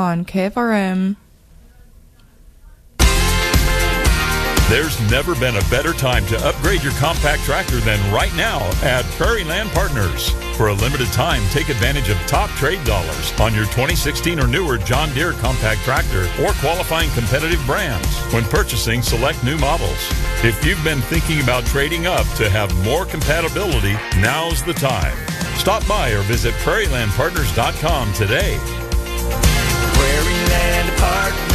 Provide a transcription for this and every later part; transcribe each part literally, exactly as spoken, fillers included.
on K F R M. There's never been a better time to upgrade your compact tractor than right now at Prairie Land Partners. For a limited time, take advantage of top trade dollars on your twenty sixteen or newer John Deere compact tractor or qualifying competitive brands when purchasing select new models. If you've been thinking about trading up to have more compatibility, now's the time. Stop by or visit prairie land partners dot com today. Prairie Land Partners.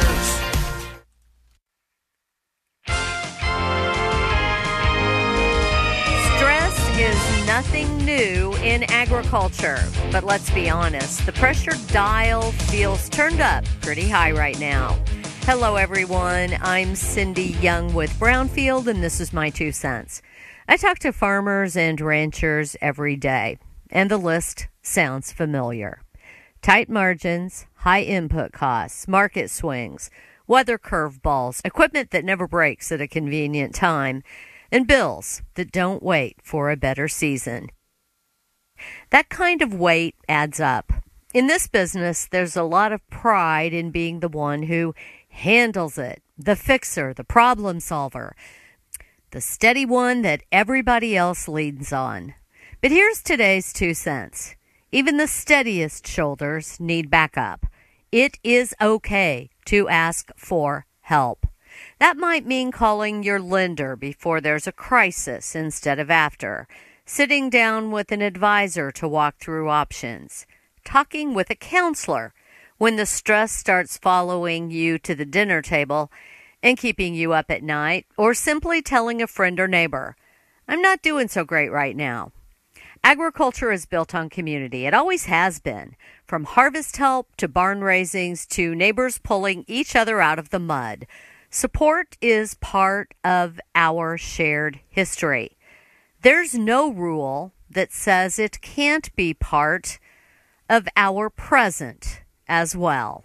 Is nothing new in agriculture, but let's be honest, the pressure dial feels turned up pretty high right now. Hello everyone, I'm Cindy Young with Brownfield, and this is my two cents. I talk to farmers and ranchers every day, and the list sounds familiar. Tight margins, high input costs, market swings, weather curveballs, equipment that never breaks at a convenient time, and bills that don't wait for a better season. That kind of weight adds up. In this business, there's a lot of pride in being the one who handles it, the fixer, the problem solver, the steady one that everybody else leans on. But here's today's two cents. Even the steadiest shoulders need backup. It is okay to ask for help. That might mean calling your lender before there's a crisis instead of after, sitting down with an advisor to walk through options, talking with a counselor when the stress starts following you to the dinner table and keeping you up at night, or simply telling a friend or neighbor, I'm not doing so great right now. Agriculture is built on community. It always has been, from harvest help to barn raisings to neighbors pulling each other out of the mud. Support is part of our shared history. There's no rule that says it can't be part of our present as well.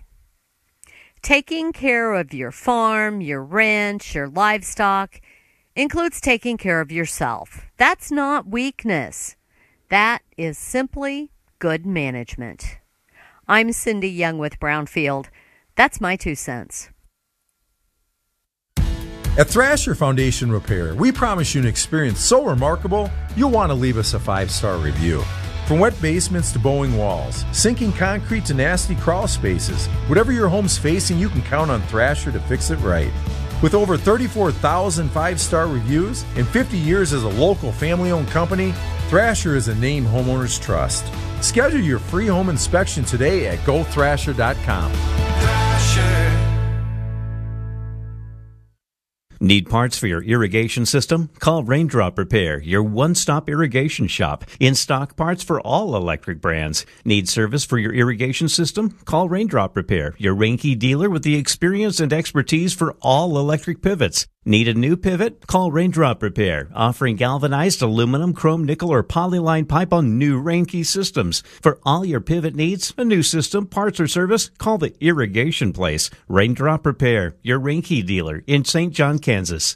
Taking care of your farm, your ranch, your livestock includes taking care of yourself. That's not weakness. That is simply good management. I'm Cindy Young with Brownfield. That's my two cents. At Thrasher Foundation Repair, we promise you an experience so remarkable, you'll want to leave us a five-star review. From wet basements to bowing walls, sinking concrete to nasty crawl spaces, whatever your home's facing, you can count on Thrasher to fix it right. With over thirty-four thousand five-star reviews and fifty years as a local family-owned company, Thrasher is a name homeowners trust. Schedule your free home inspection today at go thrasher dot com. Thrasher. Need parts for your irrigation system? Call Raindrop Repair, your one-stop irrigation shop. In stock parts for all electric brands. Need service for your irrigation system? Call Raindrop Repair, your Reinke dealer with the experience and expertise for all electric pivots. Need a new pivot? Call Raindrop Repair, offering galvanized aluminum, chrome, nickel, or polyline pipe on new Reinke systems. For all your pivot needs, a new system, parts, or service, call the Irrigation Place. Raindrop Repair, your Reinke dealer in Saint John, Kansas.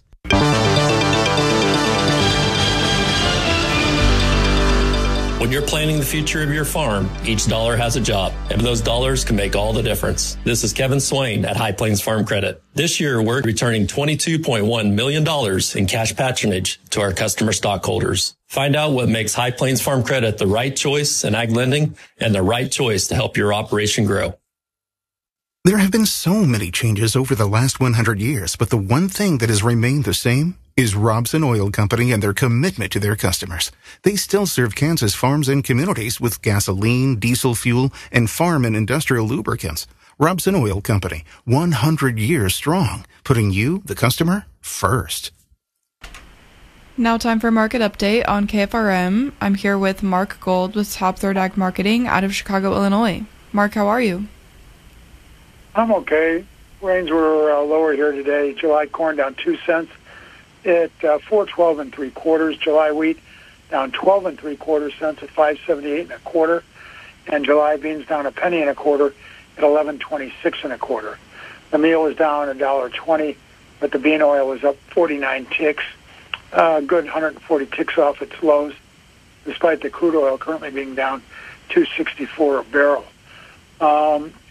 When you're planning the future of your farm, each dollar has a job, and those dollars can make all the difference. This is Kevin Swain at High Plains Farm Credit. This year, we're returning twenty-two point one million dollars in cash patronage to our customer stockholders. Find out what makes High Plains Farm Credit the right choice in ag lending and the right choice to help your operation grow. There have been so many changes over the last one hundred years, but the one thing that has remained the same is Robson Oil Company and their commitment to their customers. They still serve Kansas farms and communities with gasoline, diesel fuel, and farm and industrial lubricants. Robson Oil Company, one hundred years strong, putting you, the customer, first. Now time for a market update on K F R M. I'm here with Mark Gold with Top Third Ag Marketing out of Chicago, Illinois. Mark, how are you? I'm okay. Rains were uh, lower here today. July corn down two cents at uh, four twelve and three quarters. July wheat down twelve and three quarters cents at five seventy eight and a quarter, and July beans down a penny and a quarter at eleven twenty six and a quarter. The meal is down a dollar twenty, but the bean oil is up forty nine ticks, a uh, good one hundred forty ticks off its lows, despite the crude oil currently being down two sixty four a barrel. Um,